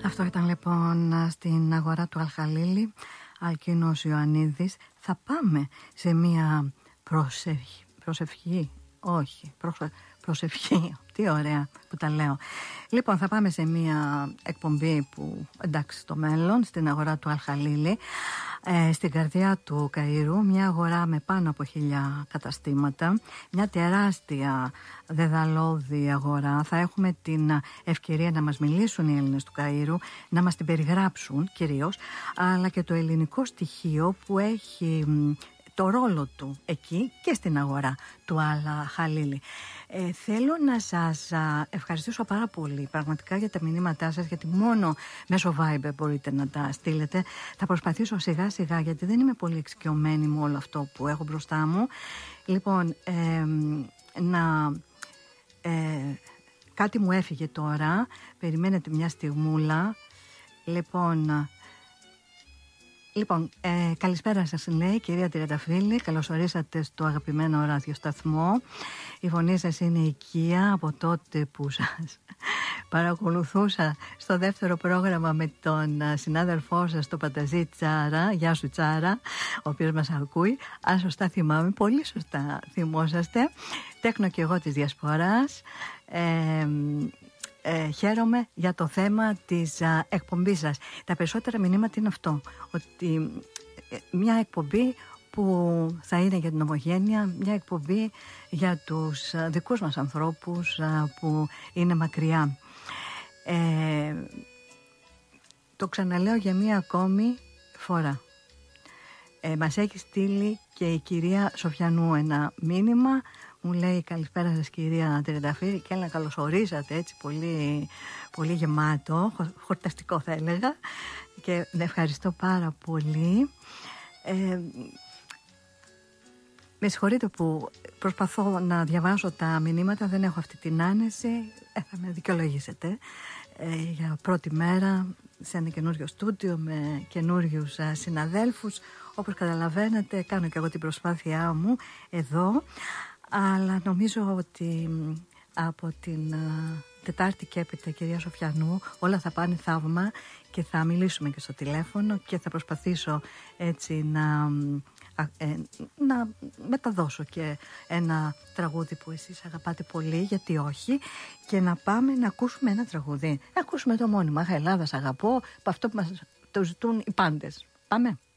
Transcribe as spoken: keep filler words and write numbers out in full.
Αυτό ήταν λοιπόν στην αγορά του Αλχαλίλη, Αλκίνος Ιωαννίδης. Θα πάμε σε μία προσευχή, προσευχή, όχι, προσε, προσευχή, τι ωραία που τα λέω. Λοιπόν, θα πάμε σε μία εκπομπή που, εντάξει, στο μέλλον, στην αγορά του Αλχαλίλη, ε, στην καρδιά του Καΐρου, μια αγορά με πάνω από χίλια καταστήματα, μια τεράστια δεδαλώδη αγορά. Θα έχουμε την ευκαιρία να μας μιλήσουν οι Έλληνες του Καΐρου, να μας την περιγράψουν κυρίως, αλλά και το ελληνικό στοιχείο που έχει το ρόλο του εκεί και στην αγορά του Αλ-Χαλίλη. Ε, θέλω να σας α, ευχαριστήσω πάρα πολύ πραγματικά για τα μηνύματά σας, γιατί μόνο μέσω Viber μπορείτε να τα στείλετε. Θα προσπαθήσω σιγά σιγά, γιατί δεν είμαι πολύ εξοικειωμένη με όλο αυτό που έχω μπροστά μου. Λοιπόν, ε, να... Ε, κάτι μου έφυγε τώρα, περιμένετε μια στιγμούλα. Λοιπόν... Λοιπόν, ε, καλησπέρα σας, λέει η κυρία Τριανταφύλλη. Καλώς ορίσατε στο αγαπημένο ραδιοσταθμό. Η φωνή σας είναι οικία από τότε που σας παρακολουθούσα στο δεύτερο πρόγραμμα με τον συνάδελφό σας, τον Πανταζή Τσάρα. Γεια σου Τσάρα, ο οποίος μας ακούει. Αν σωστά θυμάμαι, πολύ σωστά θυμόσαστε. Τέχνο και εγώ της Διασποράς. Ε, Ε, χαίρομαι για το θέμα της α, εκπομπής σας. Τα περισσότερα μηνύματα είναι αυτό, ότι ε, μια εκπομπή που θα είναι για την ομογένεια, μια εκπομπή για τους α, δικούς μας ανθρώπους α, που είναι μακριά. Ε, το ξαναλέω για μια ακόμη φορά. Ε, μας έχει στείλει και η κυρία Σοφιανού ένα μήνυμα. Μου λέει καλησπέρα σας κυρία Τριανταφύλλη, και να καλωσορίσατε, έτσι πολύ, πολύ γεμάτο, χορταστικό θα έλεγα, και ευχαριστώ πάρα πολύ. Ε, με συγχωρείτε που προσπαθώ να διαβάσω τα μηνύματα, δεν έχω αυτή την άνεση, ε, θα με δικαιολογήσετε. Ε, για πρώτη μέρα σε ένα καινούριο στούντιο με καινούριους συναδέλφους, όπως καταλαβαίνετε κάνω και εγώ την προσπάθειά μου εδώ. Αλλά νομίζω ότι από την uh, Τετάρτη και έπειτα, κυρία Σοφιανού, όλα θα πάνε θαύμα και θα μιλήσουμε και στο τηλέφωνο και θα προσπαθήσω έτσι να, ε, να μεταδώσω και ένα τραγούδι που εσείς αγαπάτε πολύ, γιατί όχι, και να πάμε να ακούσουμε ένα τραγούδι. Να ακούσουμε το μόνιμα «Αχ, Ελλάδα, σ' αγαπώ», από αυτό που μας το ζητούν οι πάντες. Πάμε.